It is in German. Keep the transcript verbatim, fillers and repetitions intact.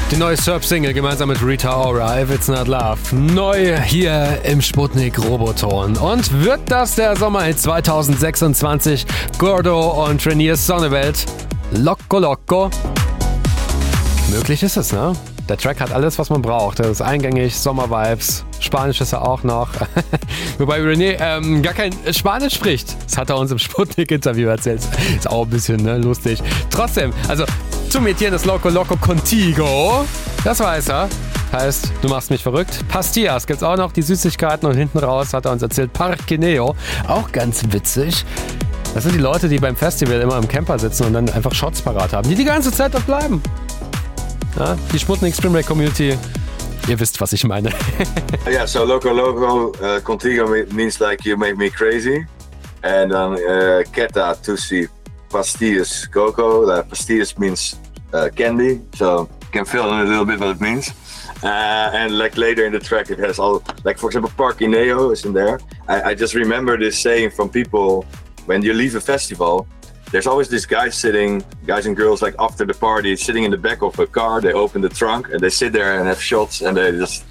Die neue Surf-Single gemeinsam mit Rita Ora, If It's Not Love. Neu hier im Sputnik Roboton. Und wird das der Sommerhit zwanzig sechsundzwanzig? Gordo und Trainiers Sonnewelt. Loco Loco. Möglich ist es, ne? Der Track hat alles, was man braucht. Er ist eingängig, Sommer-Vibes. Spanisch ist er auch noch. Wobei René ähm, gar kein Spanisch spricht. Das hat er uns im Sputnik-Interview erzählt. Ist auch ein bisschen ne, lustig. Trotzdem, also zu Mädchen ist Loco Loco Contigo. Das weiß er. Heißt, du machst mich verrückt. Pastillas gibt's auch noch, die Süßigkeiten. Und hinten raus hat er uns erzählt, Parquineo. Auch ganz witzig. Das sind die Leute, die beim Festival immer im Camper sitzen und dann einfach Shots parat haben, die die ganze Zeit dort bleiben. Ja, die Sputnik Spring Break Community, ihr wisst, was ich meine. Yeah, so Loco Loco uh, Contigo means like you make me crazy. And then uh, Keta Tusi Pastillas Coco. Uh, pastillas means uh, candy, so you can fill in a little bit what it means. Uh, and like later in the track it has all, like for example Parquineo is in there. I, I just remember this saying from people when you leave a festival. There's always this guy sitting, guys and girls like after the party, sitting in the back of a car, they open the trunk and they sit there and have shots and they just